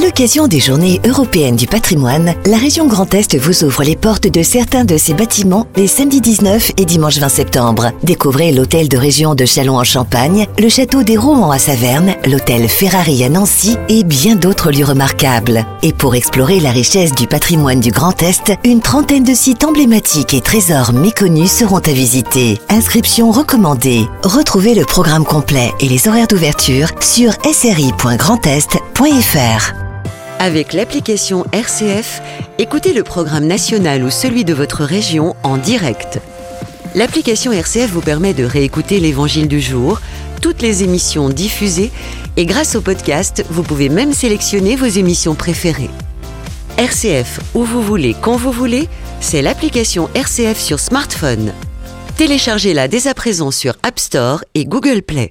l'occasion des Journées européennes du patrimoine, la région Grand Est vous ouvre les portes de certains de ses bâtiments les samedis 19 et dimanche 20 septembre. Découvrez l'hôtel de région de Châlons en Champagne, le château des Rohan à Saverne, l'hôtel Ferrari à Nancy et bien d'autres lieux remarquables. Et pour explorer la richesse du patrimoine du Grand Est, une trentaine de sites emblématiques et trésors méconnus seront à visiter. Inscription recommandée. Retrouvez le programme complet et les horaires d'ouverture sur sri.grandest.fr. Avec l'application RCF, écoutez le programme national ou celui de votre région en direct. L'application RCF vous permet de réécouter l'Évangile du jour, toutes les émissions diffusées et grâce au podcast, vous pouvez même sélectionner vos émissions préférées. RCF, où vous voulez, quand vous voulez, c'est l'application RCF sur smartphone. Téléchargez-la dès à présent sur App Store et Google Play.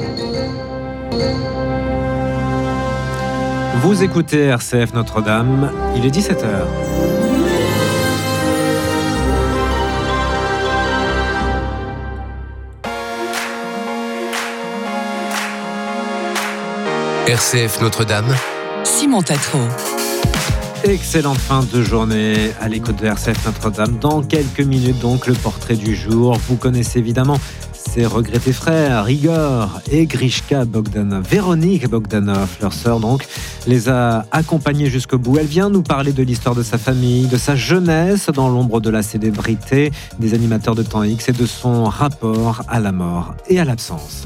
Vous écoutez RCF Notre-Dame, il est 17h. RCF Notre-Dame, Simon Tatro. Excellente fin de journée à l'écoute de RCF Notre-Dame. Dans quelques minutes donc, le portrait du jour. Vous connaissez évidemment ses regrettés frères, Igor et Grishka Bogdanov. Véronique Bogdanov, leur sœur donc, les a accompagnés jusqu'au bout. Elle vient nous parler de l'histoire de sa famille, de sa jeunesse dans l'ombre de la célébrité des animateurs de Temps X et de son rapport à la mort et à l'absence.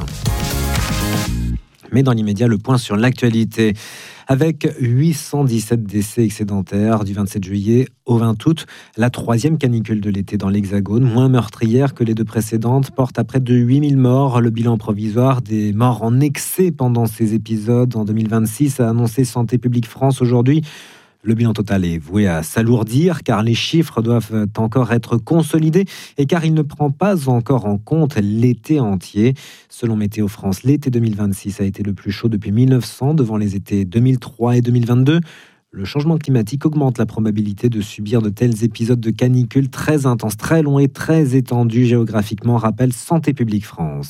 Mais dans l'immédiat, le point sur l'actualité. Avec 817 décès excédentaires du 27 juillet au 20 août, la troisième canicule de l'été dans l'Hexagone, moins meurtrière que les deux précédentes, porte à près de 8000 morts. Le bilan provisoire des morts en excès pendant ces épisodes en 2026 a annoncé Santé publique France aujourd'hui. Le bilan total est voué à s'alourdir car les chiffres doivent encore être consolidés et car il ne prend pas encore en compte l'été entier. Selon Météo France, l'été 2026 a été le plus chaud depuis 1900 devant les étés 2003 et 2022. Le changement climatique augmente la probabilité de subir de tels épisodes de canicule très intenses, très longs et très étendus géographiquement, rappelle Santé publique France.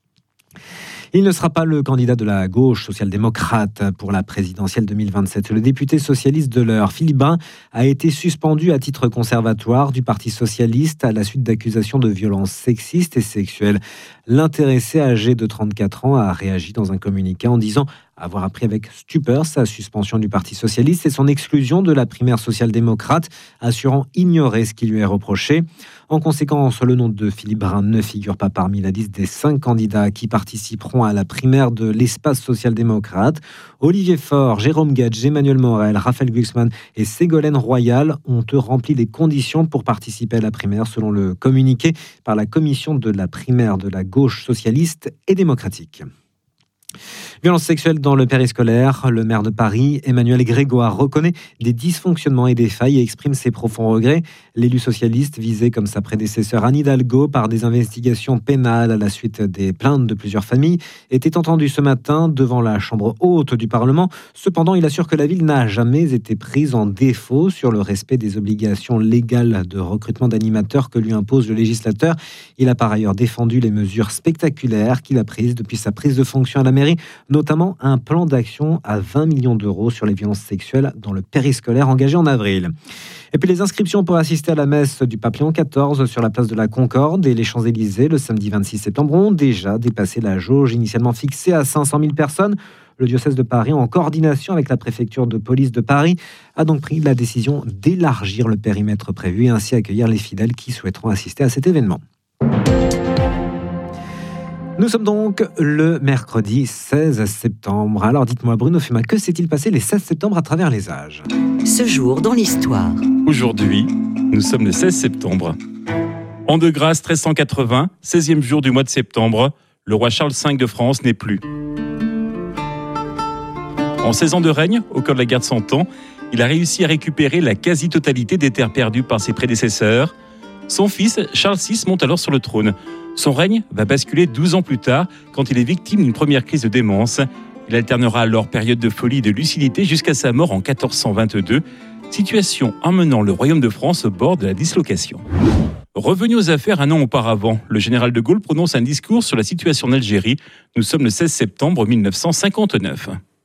Il ne sera pas le candidat de la gauche social-démocrate pour la présidentielle 2027. Le député socialiste de l'Eure, Philippe Brun, a été suspendu à titre conservatoire du Parti socialiste à la suite d'accusations de violences sexistes et sexuelles. L'intéressé, âgé de 34 ans, a réagi dans un communiqué en disant avoir appris avec stupeur sa suspension du Parti socialiste et son exclusion de la primaire social-démocrate, assurant ignorer ce qui lui est reproché. En conséquence, le nom de Philippe Brun ne figure pas parmi la liste des 5 candidats qui participeront à la primaire de l'espace social-démocrate. Olivier Faure, Jérôme Gage, Emmanuel Morel, Raphaël Glucksmann et Ségolène Royal ont rempli les conditions pour participer à la primaire, selon le communiqué par la commission de la primaire de la gauche socialiste et démocratique. Violence sexuelle dans le périscolaire, le maire de Paris, Emmanuel Grégoire, reconnaît des dysfonctionnements et des failles et exprime ses profonds regrets. L'élu socialiste, visé comme sa prédécesseur Anne Hidalgo par des investigations pénales à la suite des plaintes de plusieurs familles, était entendu ce matin devant la chambre haute du Parlement. Cependant, il assure que la ville n'a jamais été prise en défaut sur le respect des obligations légales de recrutement d'animateurs que lui impose le législateur. Il a par ailleurs défendu les mesures spectaculaires qu'il a prises depuis sa prise de fonction à la mairie, notamment un plan d'action à 20 millions d'euros sur les violences sexuelles dans le périscolaire engagé en avril. Et puis les inscriptions pour assister à la messe du pape Léon XIV sur la place de la Concorde et les Champs-Élysées le samedi 26 septembre ont déjà dépassé la jauge initialement fixée à 500 000 personnes. Le diocèse de Paris, en coordination avec la préfecture de police de Paris, a donc pris la décision d'élargir le périmètre prévu et ainsi accueillir les fidèles qui souhaiteront assister à cet événement. Nous sommes donc le mercredi 16 septembre. Alors dites-moi Bruno Fuma, que s'est-il passé les 16 septembre à travers les âges ? Ce jour dans l'histoire. Aujourd'hui, nous sommes le 16 septembre. An de grâce 1380, 16e jour du mois de septembre, le roi Charles V de France n'est plus. En 16 ans de règne, au cœur de la guerre de 100 ans, il a réussi à récupérer la quasi-totalité des terres perdues par ses prédécesseurs. Son fils, Charles VI, monte alors sur le trône. Son règne va basculer 12 ans plus tard, quand il est victime d'une première crise de démence. Il alternera alors période de folie et de lucidité jusqu'à sa mort en 1422, situation emmenant le royaume de France au bord de la dislocation. Revenu aux affaires un an auparavant, le général de Gaulle prononce un discours sur la situation en Algérie. Nous sommes le 16 septembre 1959.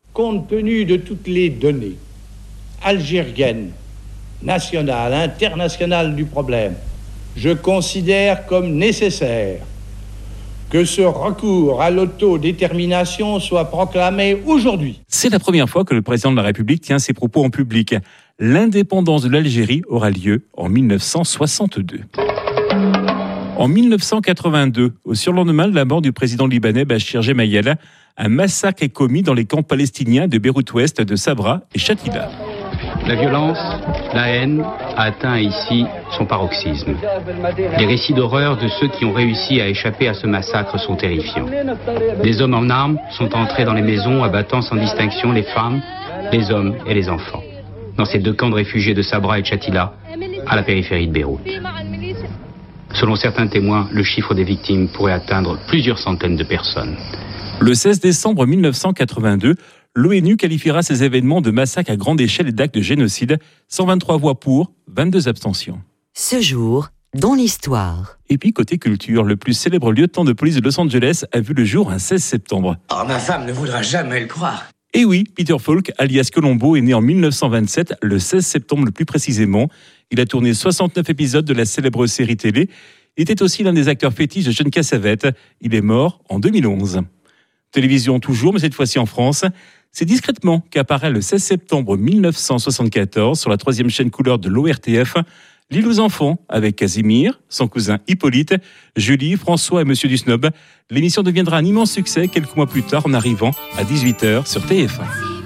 Compte tenu de toutes les données algériennes, nationales, internationales du problème, je considère comme nécessaire que ce recours à l'autodétermination soit proclamé aujourd'hui. C'est la première fois que le président de la République tient ses propos en public. L'indépendance de l'Algérie aura lieu en 1962. En 1982, au surlendemain de la mort du président libanais Bachir Gemayel, un massacre est commis dans les camps palestiniens de Beyrouth-Ouest, de Sabra et Shatila. La violence, la haine a atteint ici son paroxysme. Les récits d'horreur de ceux qui ont réussi à échapper à ce massacre sont terrifiants. Des hommes en armes sont entrés dans les maisons, abattant sans distinction les femmes, les hommes et les enfants. Dans ces 2 camps de réfugiés de Sabra et de Shatila, à la périphérie de Beyrouth. Selon certains témoins, le chiffre des victimes pourrait atteindre plusieurs centaines de personnes. Le 16 décembre 1982, l'ONU qualifiera ces événements de massacres à grande échelle et d'actes de génocide. 123 voix pour, 22 abstentions. Ce jour, dans l'histoire. Et puis côté culture, le plus célèbre lieutenant de police de Los Angeles a vu le jour un 16 septembre. Oh, ma femme ne voudra jamais le croire. Et oui, Peter Falk, alias Colombo, est né en 1927, le 16 septembre le plus précisément. Il a tourné 69 épisodes de la célèbre série télé. Il était aussi l'un des acteurs fétiches de John Cassavetes. Il est mort en 2011. Télévision toujours, mais cette fois-ci en France. C'est discrètement qu'apparaît le 16 septembre 1974 sur la 3e chaîne couleur de l'ORTF, L'île aux enfants avec Casimir, son cousin Hippolyte, Julie, François et Monsieur du Snob. L'émission deviendra un immense succès quelques mois plus tard en arrivant à 18h sur TF1.